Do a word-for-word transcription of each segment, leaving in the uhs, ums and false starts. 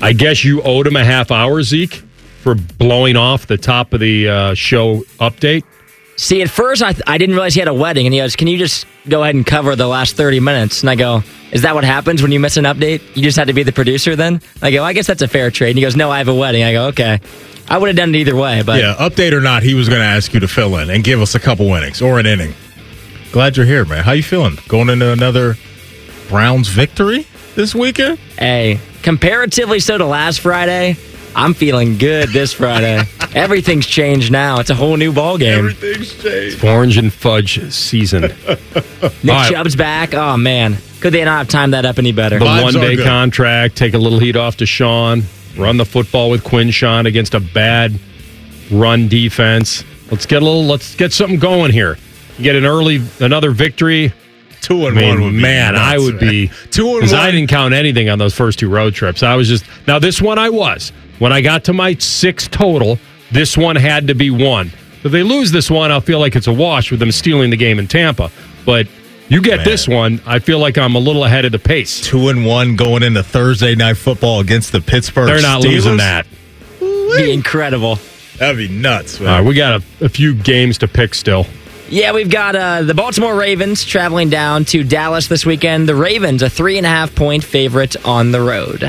I guess you owed him a half hour, Zeke, for blowing off the top of the uh, show update. See, at first, I, th- I didn't realize he had a wedding, and he goes, can you just go ahead and cover the last thirty minutes? And I go, is that what happens when you miss an update? You just had to be the producer then? I go, I guess that's a fair trade. And he goes, no, I have a wedding. I go, okay. I would have done it either way. But yeah, update or not, he was going to ask you to fill in and give us a couple innings or an inning. Glad you're here, man. How you feeling? Going into another Browns victory this weekend? Hey, comparatively so to last Friday, I'm feeling good this Friday. Everything's changed now. It's a whole new ball game. Everything's changed. Orange and fudge season. Nick right. Chubb's back. Oh, man. Could they not have timed that up any better? The Vibes one-day are good. contract, take a little heat off to Sean, run the football with Quinshawn against a bad run defense. Let's get a little. Let's get something going here. You get an early, another victory. Two and I mean, one would be man, nuts, I would man. be Two and because one. I didn't count anything on those first two road trips. I was just now this one I was when I got to my six total. This one had to be one. If they lose this one, I'll feel like it's a wash with them stealing the game in Tampa. But you get Man. this one, I feel like I'm a little ahead of the pace. Two and one going into Thursday night football against the Pittsburgh They're not Steelers. losing that. Be incredible. That'd be nuts, man. All right, we got a, a few games to pick still. Yeah, we've got uh, the Baltimore Ravens traveling down to Dallas this weekend. The Ravens, a three and a half point favorite on the road.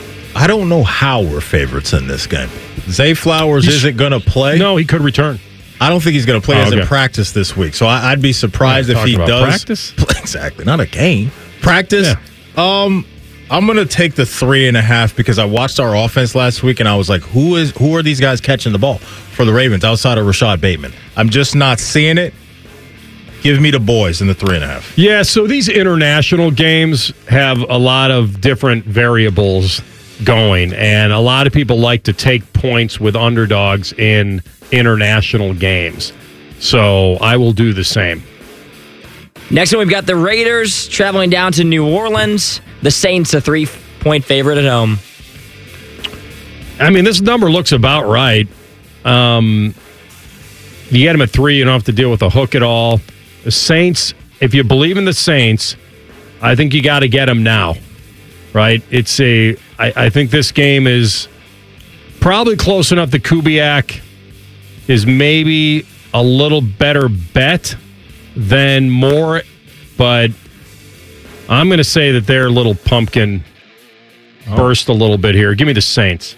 I don't know how we're favorites in this game. Zay Flowers You sh- isn't going to play. No, he could return. I don't think he's going to play Oh, as okay. in practice this week. So I, I'd be surprised Yeah, if he talking does. about practice? Exactly. Not a game. Practice. Yeah. Um, I'm going to take the three and a half because I watched our offense last week and I was like, who is who are these guys catching the ball for the Ravens outside of Rashad Bateman? I'm just not seeing it. Give me the boys in the three and a half. Yeah, so these international games have a lot of different variables going, and a lot of people like to take points with underdogs in international games. So I will do the same. Next one, we've got the Raiders traveling down to New Orleans. The Saints, a three point favorite at home. I mean, this number looks about right. Um, you get them at three, you don't have to deal with a hook at all. The Saints, if you believe in the Saints, I think you got to get them now, right? It's a. I, I think this game is probably close enough that Kubiak is maybe a little better bet than Moore, but I'm going to say that their little pumpkin oh. burst a little bit here. Give me the Saints.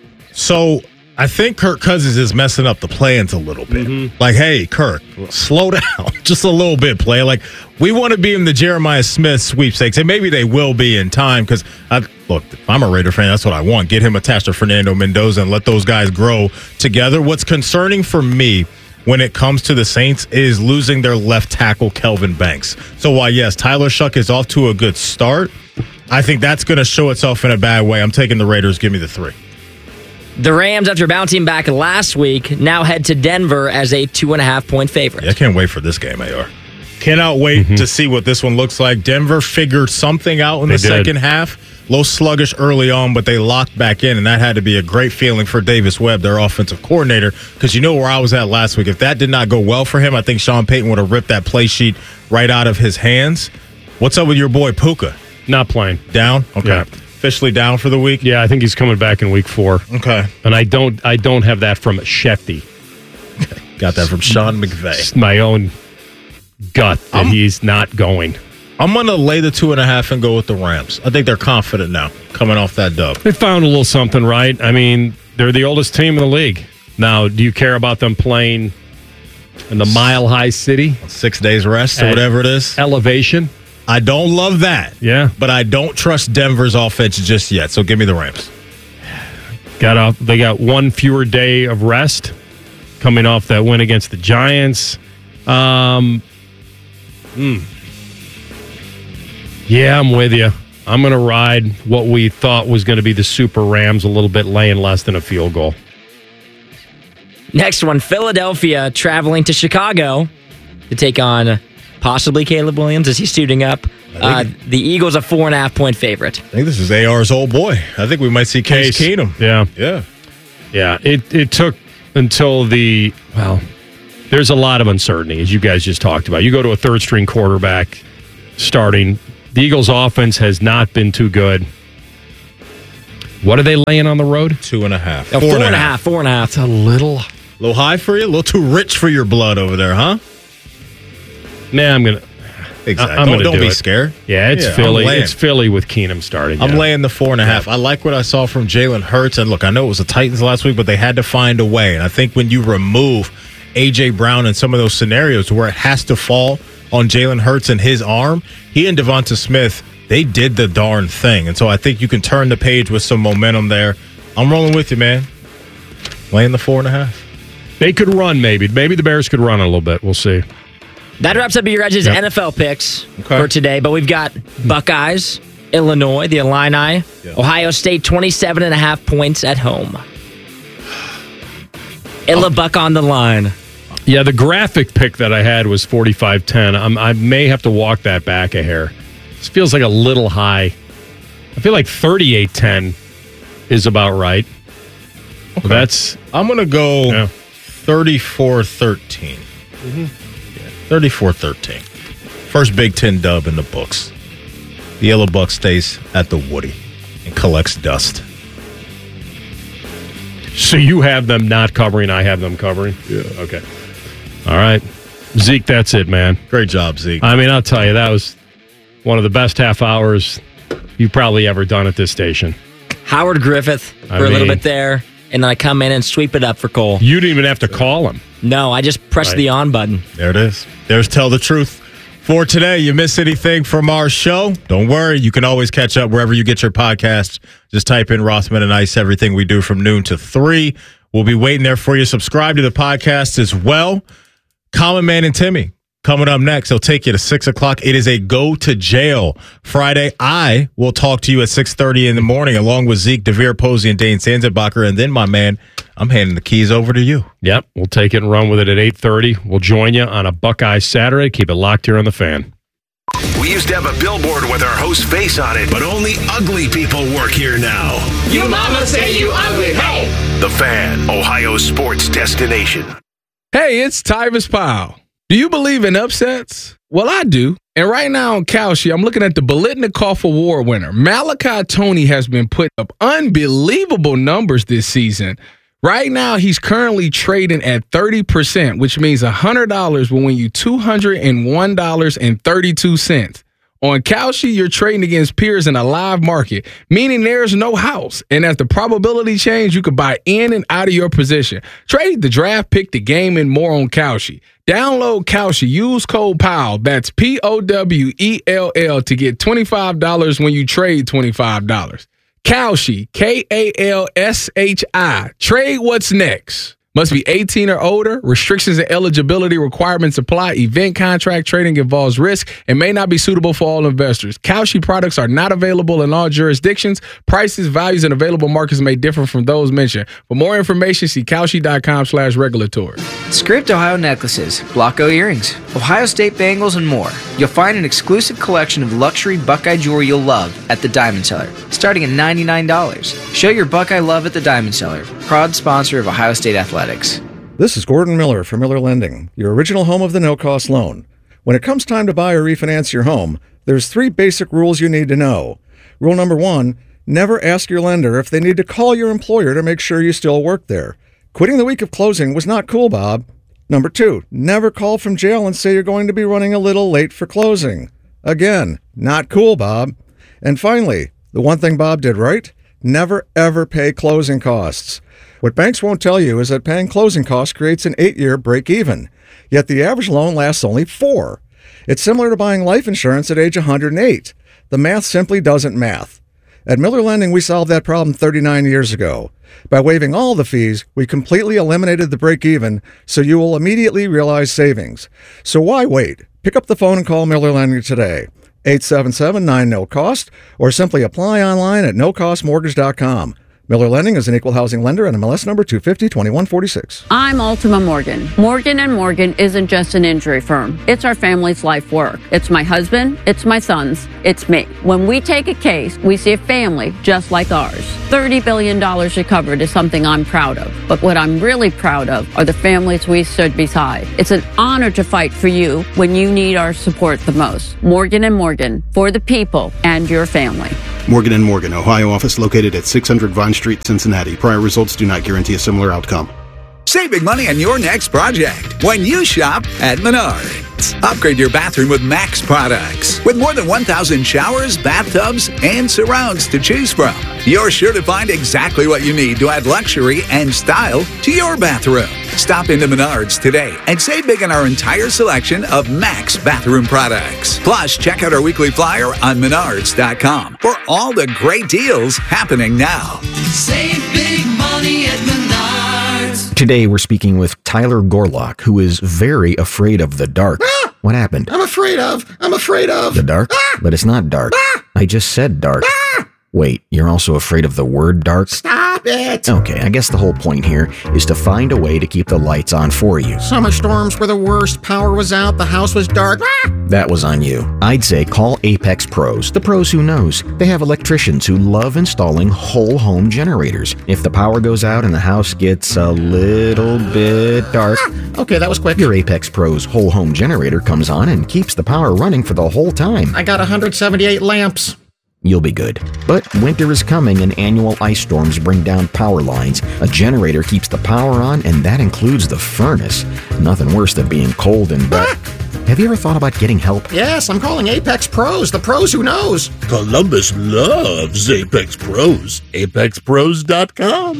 So I think Kirk Cousins is messing up the plans a little bit. Mm-hmm. Like, hey, Kirk, slow down just a little bit, play. Like, we want to be in the Jeremiah Smith sweepstakes, and maybe they will be in time because, look, if I'm a Raider fan, that's what I want. Get him attached to Fernando Mendoza and let those guys grow together. What's concerning for me when it comes to the Saints is losing their left tackle, Kelvin Banks. So while, yes, Tyler Shuck is off to a good start, I think that's going to show itself in a bad way. I'm taking the Raiders. Give me the three. The Rams, after bouncing back last week, now head to Denver as a two and a half point favorite. Yeah, I can't wait for this game, A R. Cannot wait mm-hmm. to see what this one looks like. Denver figured something out in they the did. second half. A little sluggish early on, but they locked back in, and that had to be a great feeling for Davis Webb, their offensive coordinator, because you know where I was at last week. If that did not go well for him, I think Sean Payton would have ripped that play sheet right out of his hands. What's up with your boy Puka? Not playing. Down? Okay. Yeah. Officially down for the week? Yeah, I think he's coming back in week four. Okay. And I don't I don't have that from Shefty. Got that from Sean McVay. It's my own gut that I'm, he's not going. I'm going to lay the two and a half and go with the Rams. I think they're confident now, coming off that dub. They found a little something, right? I mean, they're the oldest team in the league. Now, do you care about them playing in the Mile High City? Six days rest or whatever it is. Elevation? I don't love that. Yeah. But I don't trust Denver's offense just yet, so give me the Rams. Got off, they got one fewer day of rest coming off that win against the Giants. Um, mm. Yeah, I'm with you. I'm going to ride what we thought was going to be the Super Rams a little bit, laying less than a field goal. Next one, Philadelphia traveling to Chicago to take on possibly Caleb Williams as he's suiting up. Uh, the Eagles, a four and a half point favorite. I think this is A R's old boy. I think we might see Case, Case Keenum. Yeah. Yeah. Yeah. It, it took until the, well, there's a lot of uncertainty, as you guys just talked about. You go to a third string quarterback starting. The Eagles' offense has not been too good. What are they laying on the road? Two and a half. No, four, four and a half. half. Four and a half. That's a little... A little high for you? A little too rich for your blood over there, huh? Nah, I'm going to... Exactly. I'm don't gonna don't do be it. scared. Yeah, it's Yeah, Philly. I'm laying. It's Philly with Keenum starting. I'm yeah. laying the four and a half. I like what I saw from Jalen Hurts. And look, I know it was the Titans last week, but they had to find a way. And I think when you remove A J. Brown in some of those scenarios where it has to fall on Jalen Hurts and his arm, he and Devonta Smith, they did the darn thing. And so I think you can turn the page with some momentum there. I'm rolling with you, man. Laying the four and a half. They could run, maybe. Maybe the Bears could run a little bit. We'll see. That wraps up your guys' Yep. N F L picks Okay. for today. But we've got Buckeyes, Illinois, the Illini, Yeah. Ohio State, twenty-seven and a half points at home. Illa Buck on the line. Yeah, the graphic pick that I had was forty-five ten. I'm, I may have to walk that back a hair. This feels like a little high. I feel like thirty-eight ten is about right. Okay. That's I'm going to go yeah. thirty-four thirteen. Mm-hmm. Yeah, thirty-four thirteen. First Big Ten dub in the books. The Yellow Buck stays at the Woody and collects dust. So you have them not covering, I have them covering? Yeah. Okay. All right. Zeke, that's it, man. Great job, Zeke. I mean, I'll tell you, that was one of the best half hours you've probably ever done at this station. Howard Griffith for I a little mean- bit there, and then I come in and sweep it up for Cole. You didn't even have to call him. No, I just pressed Right. the on button. There it is. There's Tell the Truth. For today, you miss anything from our show? Don't worry. You can always catch up wherever you get your podcast. Just type in Rossman and Ice, everything we do from noon to three. We'll be waiting there for you. Subscribe to the podcast as well. Common Man and Timmy coming up next. He'll take you to six o'clock. It is a go to jail Friday. I will talk to you at six thirty in the morning along with Zeke, DeVere Posey, and Dane Sanzenbacher. And then, my man, I'm handing the keys over to you. Yep, we'll take it and run with it at eight thirty. We'll join you on a Buckeye Saturday. Keep it locked here on The Fan. We used to have a billboard with our host's face on it, but only ugly people work here now. You mama say you ugly, hey! The Fan, Ohio sports destination. Hey, it's Tyvis Powell. Do you believe in upsets? Well, I do. And right now on Kalshi, I'm looking at the Biletnikoff Award winner. Malachi Tony has been putting up unbelievable numbers this season. Right now, he's currently trading at thirty percent, which means one hundred dollars will win you two hundred one dollars and thirty-two cents. On Kalshi, you're trading against peers in a live market, meaning there's no house. And as the probability change, you can buy in and out of your position. Trade the draft, pick the game, and more on Kalshi. Download Kalshi. Use code POWELL. That's P O W E L L to get twenty-five dollars when you trade twenty-five dollars. Kalshi, K A L S H I. Trade what's next. Must be eighteen or older. Restrictions and eligibility requirements apply. Event contract trading involves risk and may not be suitable for all investors. Kalshi products are not available in all jurisdictions. Prices, values, and available markets may differ from those mentioned. For more information, see Kalshi.com slash regulatory. Scraped Ohio necklaces, Blocko earrings, Ohio State bangles, and more. You'll find an exclusive collection of luxury Buckeye jewelry you'll love at the Diamond Cellar, starting at ninety-nine dollars. Show your Buckeye love at the Diamond Cellar, proud sponsor of Ohio State Athletics. This is Gordon Miller from Miller Lending, your original home of the no-cost loan. When it comes time to buy or refinance your home, there's three basic rules you need to know. Rule number one, never ask your lender if they need to call your employer to make sure you still work there. Quitting the week of closing was not cool, Bob. Number two, never call from jail and say you're going to be running a little late for closing. Again, not cool, Bob. And finally, the one thing Bob did right, never ever pay closing costs. What banks won't tell you is that paying closing costs creates an eight-year break-even, yet the average loan lasts only four. It's similar to buying life insurance at age one hundred eight. The math simply doesn't math. At Miller Lending, we solved that problem thirty-nine years ago. By waiving all the fees, we completely eliminated the break-even, so you will immediately realize savings. So why wait? Pick up the phone and call Miller Lending today. eight seven seven, nine, N O cost, or simply apply online at no cost mortgage dot com. Miller Lending is an equal housing lender and M L S number two fifty, twenty-one forty-six. I'm Ultima Morgan. Morgan and Morgan isn't just an injury firm. It's our family's life work. It's my husband, it's my sons, it's me. When we take a case, we see a family just like ours. thirty billion dollars recovered is something I'm proud of. But what I'm really proud of are the families we stood beside. It's an honor to fight for you when you need our support the most. Morgan and Morgan, for the people and your family. Morgan and Morgan, Ohio office located at six hundred Vine Street, Cincinnati. Prior results do not guarantee a similar outcome. Save big money on your next project when you shop at Menards. Upgrade your bathroom with Max products. With more than one thousand showers, bathtubs, and surrounds to choose from, you're sure to find exactly what you need to add luxury and style to your bathroom. Stop into Menards today and save big on our entire selection of Max bathroom products. Plus, check out our weekly flyer on menards dot com for all the great deals happening now. Save big money at Menards. Today, we're speaking with Tyler Gorlock, who is very afraid of the dark. Ah! What happened? I'm afraid of. I'm afraid of. The dark? Ah! But it's not dark. Ah! I just said dark. Ah! Wait, you're also afraid of the word dark? Stop it. Okay, I guess the whole point here is to find a way to keep the lights on for you. Summer storms were the worst. Power was out. The house was dark. Ah! That was on you. I'd say call Apex Pros, the pros who knows. They have electricians who love installing whole home generators. If the power goes out and the house gets a little bit dark, ah! Okay, that was quick. Your Apex Pros whole home generator comes on and keeps the power running for the whole time. I got one hundred seventy-eight lamps. You'll be good. But winter is coming and annual ice storms bring down power lines. A generator keeps the power on, and that includes the furnace. Nothing worse than being cold and wet. Have you ever thought about getting help? Yes, I'm calling Apex Pros, the pros who knows. Columbus loves Apex Pros. apex pros dot com.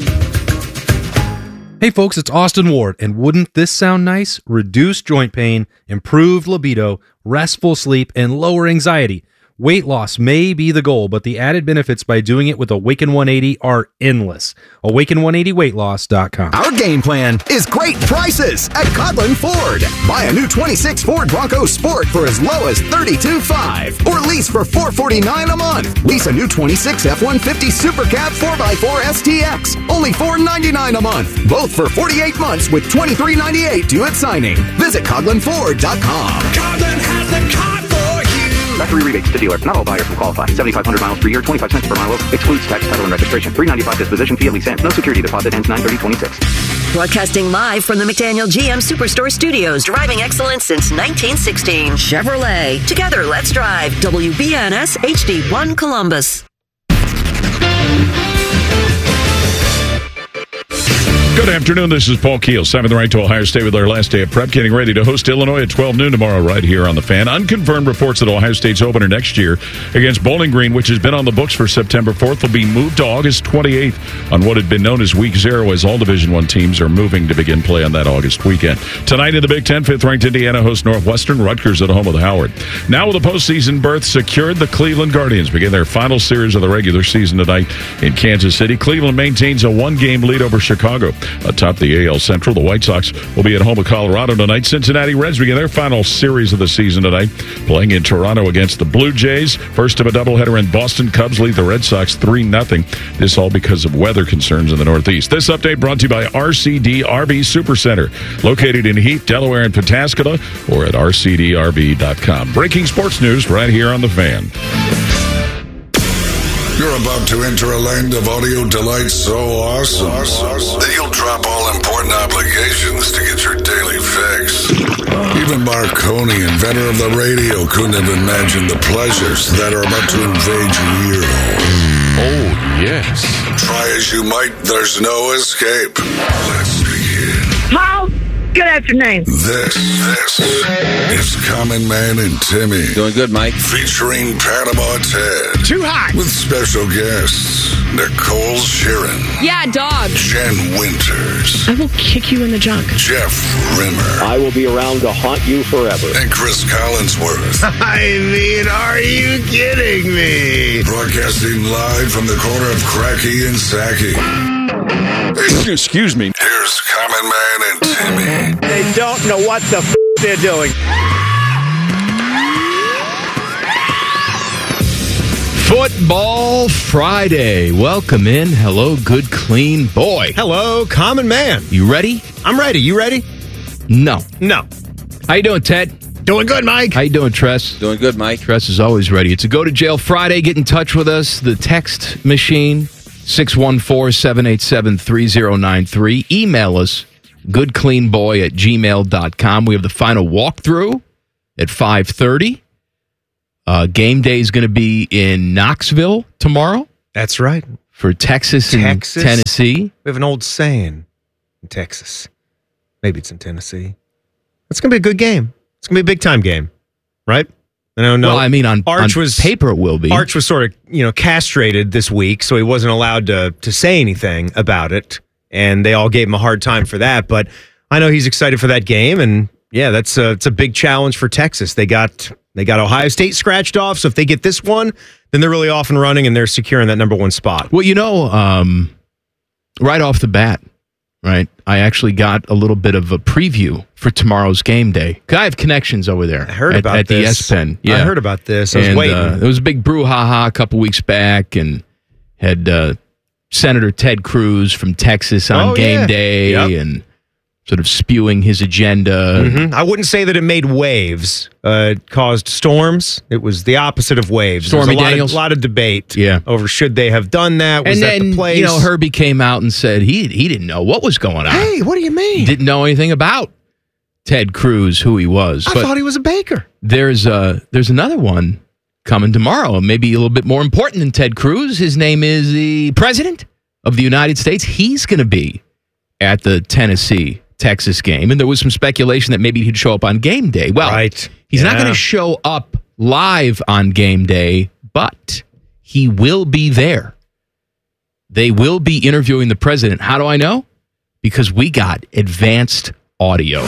Hey folks, it's Austin Ward, and wouldn't this sound nice? Reduced joint pain, improved libido, restful sleep, and lower anxiety. Weight loss may be the goal, but the added benefits by doing it with Awaken one eighty are endless. awaken one eighty weight loss dot com. Our game plan is great prices at Codland Ford. Buy a new twenty-six Ford Bronco Sport for as low as thirty-two five, or lease for four forty-nine a month. Lease a new twenty-six F one fifty Super Cab four by four S T X, only four ninety-nine a month. Both for forty-eight months with twenty-three ninety-eight due at signing. Visit Codland Ford dot com. Codland has the car for you. Factory rebates to dealer. Not all buyers will qualify. seventy-five hundred miles per year, twenty-five cents per mile. Excludes tax, title, and registration. three ninety-five disposition fee at lease ends. No security deposit. Ends nine thirty twenty-six. Broadcasting live from the McDaniel G M Superstore Studios. Driving excellence since nineteen sixteen. Chevrolet. Together, let's drive. W B N S H D one Columbus. Good afternoon. This is Paul Keel, seventh ranked to Ohio State with our last day of prep, getting ready to host Illinois at twelve noon tomorrow right here on The Fan. Unconfirmed reports that Ohio State's opener next year against Bowling Green, which has been on the books for September fourth, will be moved to August twenty-eighth on what had been known as Week Zero, as all Division I teams are moving to begin play on that August weekend. Tonight in the Big Ten, fifth-ranked Indiana hosts Northwestern. Rutgers at home with Howard. Now with the postseason berth secured, the Cleveland Guardians begin their final series of the regular season tonight in Kansas City. Cleveland maintains a one-game lead over Chicago. Atop the A L Central, the White Sox will be at home with Colorado tonight. Cincinnati Reds begin their final series of the season tonight, playing in Toronto against the Blue Jays. First of a doubleheader in Boston. Cubs lead the Red Sox three nothing. This all because of weather concerns in the Northeast. This update brought to you by R C D R V Supercenter, located in Heath, Delaware, and Pataskala, or at R C D R V dot com. Breaking sports news right here on The Fan. You're about to enter a land of audio delight so awesome that you'll drop all important obligations to get your daily fix. Even Marconi, inventor of the radio, couldn't have imagined the pleasures that are about to invade your ear hole. Oh, yes. Try as you might, there's no escape. Let's begin. Paul, good afternoon. This, this is Common Man and Timmy. Doing good, Mike. Featuring Panama Ted. Too hot. With special guests, Nicole Sheeran. Yeah, dog. Jen Winters. I will kick you in the junk. Jeff Rimmer. I will be around to haunt you forever. And Chris Collinsworth. I mean, are you kidding me? Broadcasting live from the corner of Cracky and Sacky. Excuse me. Here's Common Man and Timmy. They don't know what the f*** they're doing. Football Friday. Welcome in. Hello, good, clean boy. Hello, common man. You ready? I'm ready. You ready? No. No. How you doing, Ted? Doing good, Mike. How you doing, Tress? Doing good, Mike. Tress is always ready. It's a Go to Jail Friday. Get in touch with us. The text machine, six one four, seven eight seven, three zero nine three. Email us, goodcleanboy at gmail dot com. We have the final walkthrough at five thirty. Uh, game day is going to be in Knoxville tomorrow. That's right. For Texas and Texas? Tennessee. We have an old saying in Texas. Maybe it's in Tennessee. It's going to be a good game. It's going to be a big-time game, right? I don't know. Well, I mean, on, Arch on was, paper it will be. Arch was sort of, you know, castrated this week, so he wasn't allowed to to say anything about it, and they all gave him a hard time for that. But I know he's excited for that game, and yeah, that's a, it's a big challenge for Texas. They got they got Ohio State scratched off, so if they get this one, then they're really off and running, and they're securing that number one spot. Well, you know, um, right off the bat, right, I actually got a little bit of a preview for tomorrow's game day. I have connections over there. I heard at, about at this. the S Pen. Yeah. I heard about this. I was and, waiting. Uh, there was a big brouhaha a couple weeks back, and had uh, Senator Ted Cruz from Texas on Oh, game yeah. day, Yep. and sort of spewing his agenda. Mhm. I wouldn't say that it made waves. Uh, it caused storms. It was the opposite of waves. There was Stormy a lot Daniels? Of, lot of debate Yeah. over should they have done that. Was and that then, the place? you know, Herbie came out and said he he didn't know what was going on. Hey, what do you mean? Didn't know anything about Ted Cruz, who he was. I But thought he was a baker. there's uh there's another one coming tomorrow, maybe a little bit more important than Ted Cruz. His name is the President of the United States. He's going to be at the Tennessee Texas game, and there was some speculation that maybe he'd show up on game day. Well, right. he's not Yeah. going to show up live on game day, but he will be there. They will be interviewing the president. How do I know? Because we got advanced audio.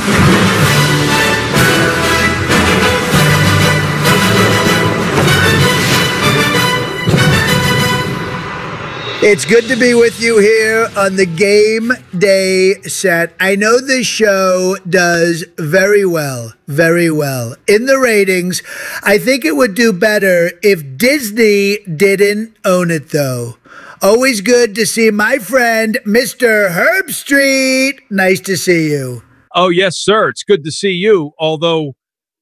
It's good to be with you here on the game day set. I know this show does very well, very well in the ratings. I think it would do better if Disney didn't own it, though. Always good to see my friend, Mister Herb Street. Nice to see you. Oh, yes, sir. It's good to see you, although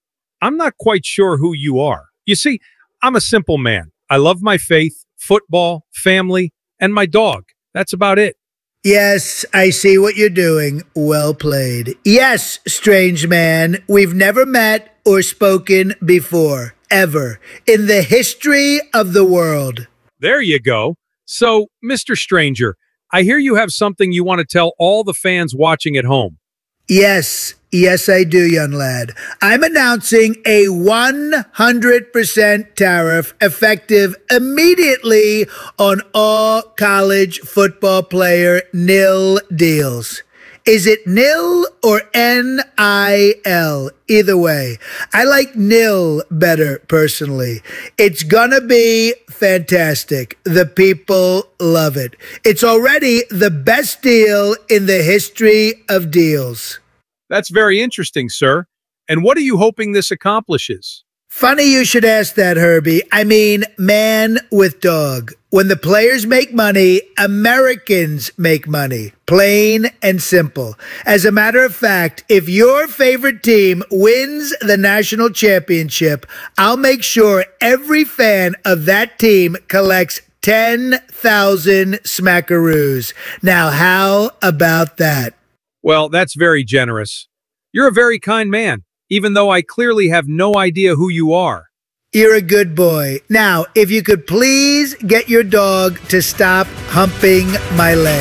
I'm not quite sure who you are. You see, I'm a simple man. I love my faith, football, family, and my dog. That's about it. Yes, I see what you're doing. Well played. Yes, strange man, we've never met or spoken before, ever, in the history of the world. There you go. So, Mister Stranger, I hear you have something you want to tell all the fans watching at home. Yes, yes, I do, young lad. I'm announcing a one hundred percent tariff effective immediately on all college football player nil deals. Is it nil or N I L? Either way, I like nil better personally. It's gonna be fantastic. The people love it. It's already the best deal in the history of deals. That's very interesting, sir. And what are you hoping this accomplishes? Funny you should ask that, Herbie. I mean, man with dog. When the players make money, Americans make money. Plain and simple. As a matter of fact, if your favorite team wins the national championship, I'll make sure every fan of that team collects ten thousand smackaroos. Now, how about that? Well, that's very generous. You're a very kind man, even though I clearly have no idea who you are. You're a good boy. Now, if you could please get your dog to stop humping my leg.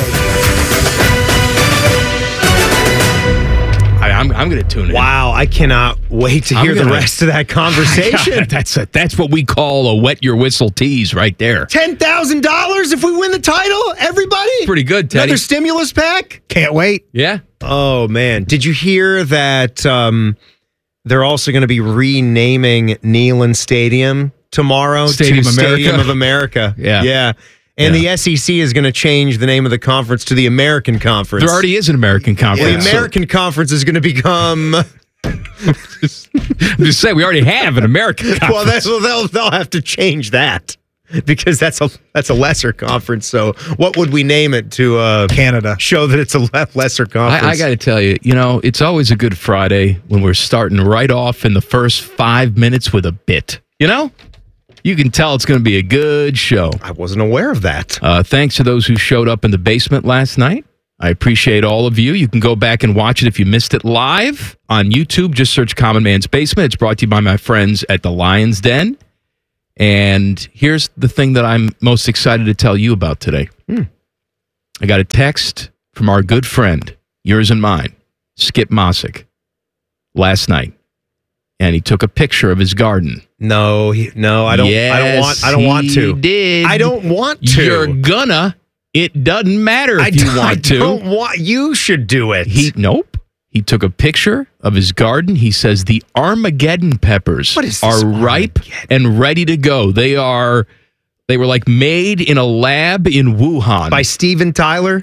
I, I'm I'm going to tune in. Wow, I cannot wait to hear I'm the gonna- rest of that conversation. that's a, that's what we call a wet your whistle tease right there. ten thousand dollars if we win the title, everybody? Pretty good, Teddy. Another stimulus pack? Can't wait. Yeah. Oh, man. Did you hear that um, they're also going to be renaming Neyland Stadium tomorrow Stadium to America? Stadium of America? Yeah. Yeah. And Yeah. the S E C is going to change the name of the conference to the American Conference. There already is an American conference. The American Conference is going to become... I'm just saying, we already have an American conference. Well, that's, well they'll, they'll have to change that because that's a that's a lesser conference. So what would we name it to uh, Canada? Show that it's a le- lesser conference. I, I got to tell you, you know, it's always a good Friday when we're starting right off in the first five minutes with a bit. You know? You can tell it's going to be a good show. I wasn't aware of that. Uh, thanks to those who showed up in the basement last night. I appreciate all of you. You can go back and watch it if you missed it live on YouTube. Just search Common Man's Basement. It's brought to you by my friends at the Lion's Den. And here's the thing that I'm most excited to tell you about today. Hmm. I got a text from our good friend, yours and mine, Skip Mossick, last night. And he took a picture of his garden. No, he, no, I don't. Yes, I don't want. I don't want to. He did. I don't want to. You're gonna. It doesn't matter if I you don't- want to. I don't want. You should do it. He nope. He took a picture of his garden. He says the Armageddon peppers What is this are ripe and ready to go. They are. They were like made in a lab in Wuhan by Steven Tyler.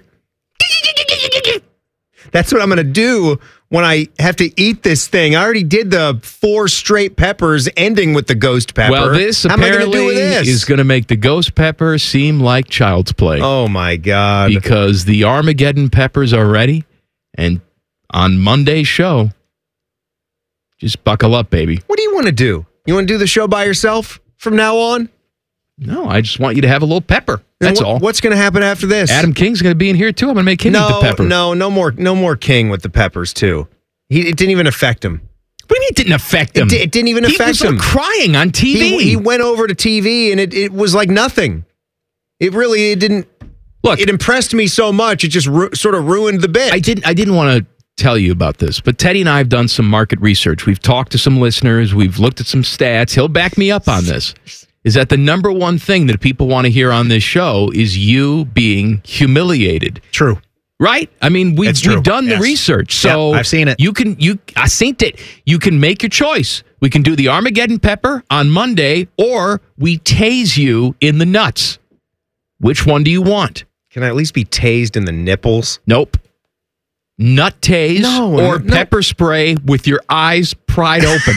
That's what I'm going to do when I have to eat this thing. I already did the four straight peppers ending with the ghost pepper. Well, this How am I gonna apparently do with this? is going to make the ghost pepper seem like child's play. Oh, my God. Because the Armageddon peppers are ready. And on Monday's show, just buckle up, baby. What do you want to do? You want to do the show by yourself from now on? No, I just want you to have a little pepper. That's what, all. What's going to happen after this? Adam King's going to be in here, too. I'm going to make him no, eat the pepper. No, no more no more King with the peppers, too. He, it didn't even affect him. What do you mean it didn't affect him? It, di- it didn't even he affect was him. crying on T V. He, he went over to T V, and it, it was like nothing. It really it didn't... Look, it impressed me so much, it just ru- sort of ruined the bit. I didn't, I didn't want to tell you about this, but Teddy and I have done some market research. We've talked to some listeners. We've looked at some stats. He'll back me up on this. Is that the number one thing that people want to hear on this show is you being humiliated. True. Right? I mean, we've, It's true. we've done Yes. the research. So Yep, I've seen it. You can, you, I seen it. You can make your choice. We can do the Armageddon pepper on Monday, or we tase you in the nuts. Which one do you want? Can I at least be tased in the nipples? Nope. Nut tase No, or no. pepper spray with your eyes pried open.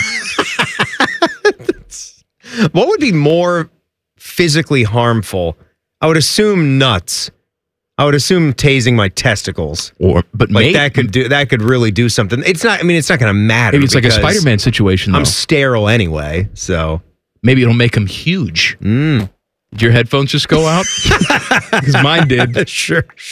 What would be more physically harmful? I would assume nuts. I would assume tasing my testicles. Or, but like maybe, that could do that could really do something. It's not. I mean, it's not going to matter. maybe it's like a because Spider-Man situation, though. I'm sterile anyway, so Maybe it'll make them huge. Mm. Did your headphones just go out? Because mine did. Sure.